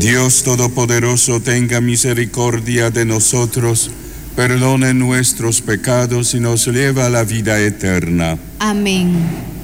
Dios Todopoderoso, tenga misericordia de nosotros, perdone nuestros pecados y nos lleve a la vida eterna. Amén.